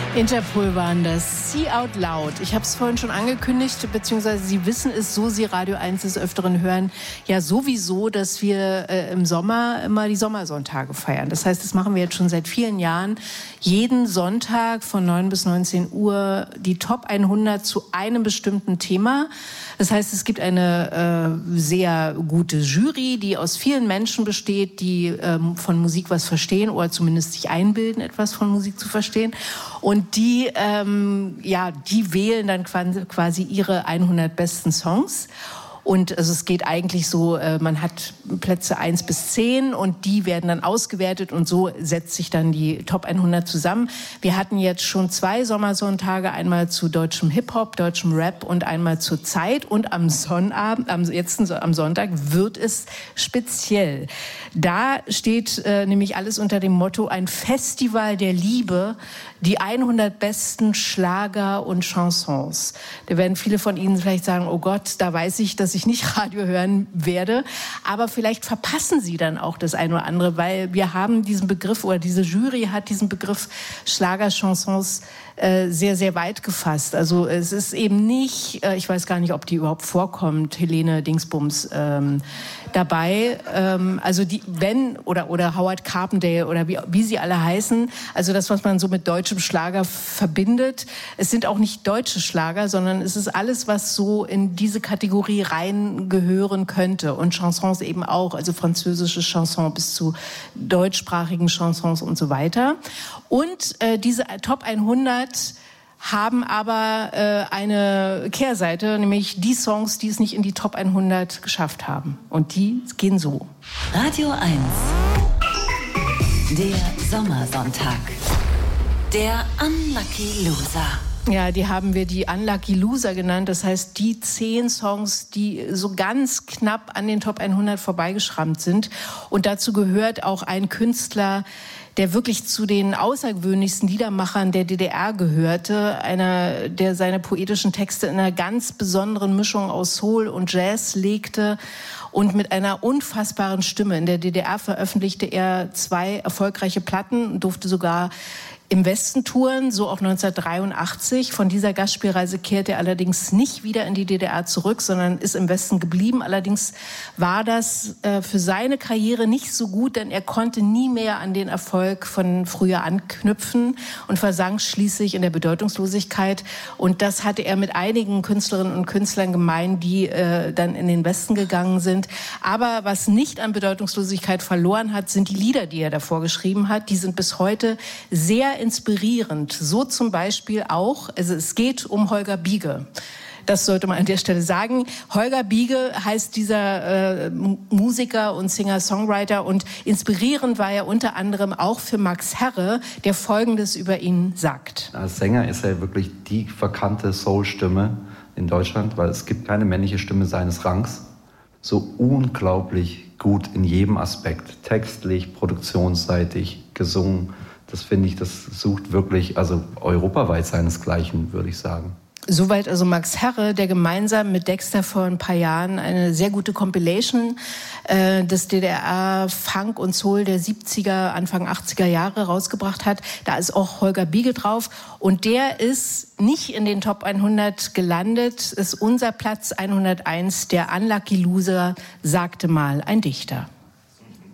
Interpol waren das. See Out Loud. Ich habe es vorhin schon angekündigt, beziehungsweise Sie wissen es, so Sie Radio 1 des Öfteren hören, ja sowieso, dass wir im Sommer immer die Sommersonntage feiern. Das heißt, das machen wir jetzt schon seit vielen Jahren. Jeden Sonntag von 9 bis 19 Uhr die Top 100 zu einem bestimmten Thema. Das heißt, es gibt eine sehr gute Jury, die aus vielen Menschen besteht, die von Musik was verstehen oder zumindest sich einbilden, etwas von Musik zu verstehen. Und die wählen dann quasi ihre 100 besten Songs. Und also es geht eigentlich so, man hat Plätze 1 bis 10 und die werden dann ausgewertet und so setzt sich dann die Top 100 zusammen. Wir hatten jetzt schon 2 Sommersonntage, einmal zu deutschem Hip-Hop, deutschem Rap und einmal zur Zeit. Und am Sonnabend, am Sonntag wird es speziell. Da steht nämlich alles unter dem Motto ein Festival der Liebe, die 100 besten Schlager und Chansons. Da werden viele von Ihnen vielleicht sagen, oh Gott, da weiß ich, dass ich nicht Radio hören werde. Aber vielleicht verpassen Sie dann auch das eine oder andere, weil wir haben diesen Begriff oder diese Jury hat diesen Begriff Schlager, Chansons sehr, sehr weit gefasst. Also es ist eben nicht, ich weiß gar nicht, ob die überhaupt vorkommt, Helene Dingsbums dabei. Also die, oder Howard Carpendale oder wie sie alle heißen. Also das, was man so mit deutschem Schlager verbindet. Es sind auch nicht deutsche Schlager, sondern es ist alles, was so in diese Kategorie reingehören könnte. Und Chansons eben auch, also französische Chansons bis zu deutschsprachigen Chansons und so weiter. Und diese Top 100 haben aber eine Kehrseite, nämlich die Songs, die es nicht in die Top 100 geschafft haben. Und die gehen so. Radio 1, der Sommersonntag, der Unlucky Loser. Ja, die haben wir die Unlucky Loser genannt. Das heißt, die 10 Songs, die so ganz knapp an den Top 100 vorbeigeschrammt sind. Und dazu gehört auch ein Künstler, der wirklich zu den außergewöhnlichsten Liedermachern der DDR gehörte. Einer, der seine poetischen Texte in einer ganz besonderen Mischung aus Soul und Jazz legte und mit einer unfassbaren Stimme. In der DDR veröffentlichte er 2 erfolgreiche Platten, durfte sogar im Westen touren, so auch 1983. Von dieser Gastspielreise kehrte er allerdings nicht wieder in die DDR zurück, sondern ist im Westen geblieben. Allerdings war das für seine Karriere nicht so gut, denn er konnte nie mehr an den Erfolg von früher anknüpfen und versank schließlich in der Bedeutungslosigkeit. Und das hatte er mit einigen Künstlerinnen und Künstlern gemein, die dann in den Westen gegangen sind. Aber was nicht an Bedeutungslosigkeit verloren hat, sind die Lieder, die er davor geschrieben hat. Die sind bis heute sehr inspirierend. So zum Beispiel auch, also es geht um Holger Biege. Das sollte man an der Stelle sagen. Holger Biege heißt dieser Musiker und Singer-Songwriter und inspirierend war er unter anderem auch für Max Herre, der Folgendes über ihn sagt. Als Sänger ist er wirklich die verkannte Soul-Stimme in Deutschland, weil es gibt keine männliche Stimme seines Rangs. So unglaublich gut in jedem Aspekt, textlich, produktionsseitig, gesungen. Das finde ich, das sucht wirklich, also europaweit seinesgleichen, würde ich sagen. Soweit also Max Herre, der gemeinsam mit Dexter vor ein paar Jahren eine sehr gute Compilation des DDR-Funk und Soul der 70er, Anfang 80er Jahre rausgebracht hat. Da ist auch Holger Biege drauf und der ist nicht in den Top 100 gelandet, ist unser Platz 101, der Unlucky Loser, sagte mal ein Dichter.